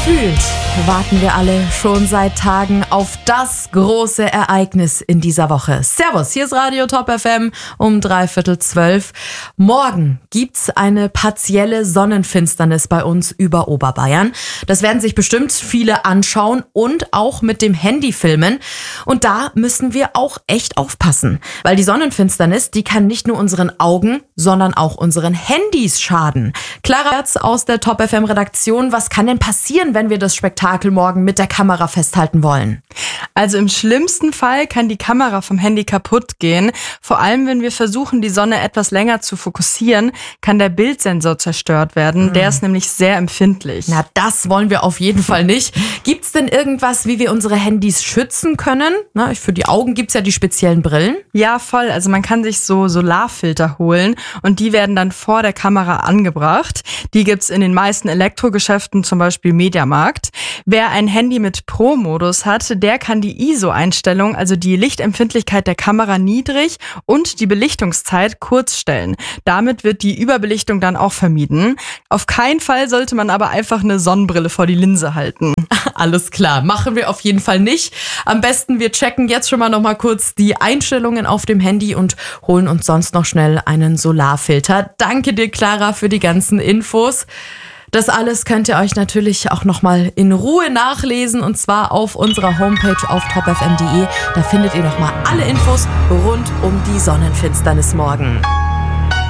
Gefühlt warten wir alle schon seit Tagen auf das große Ereignis in dieser Woche. Servus, hier ist Radio Top FM um 11:45. Morgen gibt's eine partielle Sonnenfinsternis bei uns über Oberbayern. Das werden sich bestimmt viele anschauen und auch mit dem Handy filmen. Und da müssen wir auch echt aufpassen, weil die Sonnenfinsternis, die kann nicht nur unseren Augen, sondern auch unseren Handys schaden. Clara Herz aus der Top FM Redaktion, was kann denn passieren, wenn wir das Spektakel morgen mit der Kamera festhalten wollen? Also im schlimmsten Fall kann die Kamera vom Handy kaputt gehen. Vor allem, wenn wir versuchen, die Sonne etwas länger zu fokussieren, kann der Bildsensor zerstört werden. Der ist nämlich sehr empfindlich. Na, das wollen wir auf jeden Fall nicht. Gibt's denn irgendwas, wie wir unsere Handys schützen können? Na, für die Augen gibt's ja die speziellen Brillen. Ja, voll. Also man kann sich so Solarfilter holen und die werden dann vor der Kamera angebracht. Die gibt's in den meisten Elektrogeschäften, zum Beispiel Mediamarkt. Wer ein Handy mit Pro-Modus hat, der kann die ISO-Einstellung, also die Lichtempfindlichkeit der Kamera niedrig und die Belichtungszeit kurz stellen. Damit wird die Überbelichtung dann auch vermieden. Auf keinen Fall sollte man aber einfach eine Sonnenbrille vor die Linse halten. Alles klar, machen wir auf jeden Fall nicht. Am besten, wir checken jetzt schon mal noch mal kurz die Einstellungen auf dem Handy und holen uns sonst noch schnell einen Solarfilter. Danke dir, Clara, für die ganzen Infos. Das alles könnt ihr euch natürlich auch nochmal in Ruhe nachlesen und zwar auf unserer Homepage auf topfm.de. Da findet ihr nochmal alle Infos rund um die Sonnenfinsternis morgen.